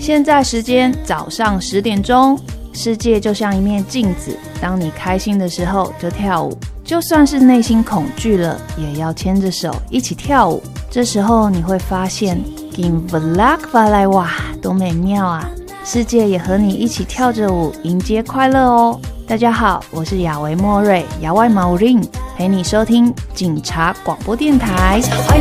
现在时间早上10点钟，世界就像一面镜子，当你开心的时候就跳舞，就算是内心恐惧了，也要牵着手一起跳舞。这时候你会发现 Give luck 发来哇，多美妙啊！世界也和你一起跳着舞，迎接快乐哦。大家好，我是亚维莫瑞，亚外毛林，陪你收听警察广播电台。